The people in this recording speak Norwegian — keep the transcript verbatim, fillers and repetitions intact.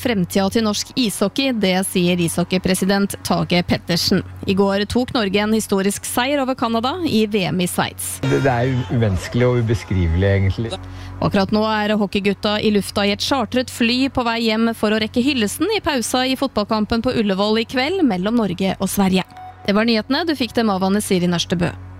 fremtida til norsk ishockey, det sier ishockeypresident Tage Pettersen. I går tok Norge en historisk seier over Kanada i V M i Sveits. Det er umenneskelig og ubeskrivelig egentlig. Akkurat nå er hockeygutta i lufta i et chartret fly på vei hjem for å rekke hyllesten i pausa i fotballkampen på Ullevål i kveld mellom Norge og Sverige. Det var nyhetene, du fikk dem av Anne Siri Nørstebø.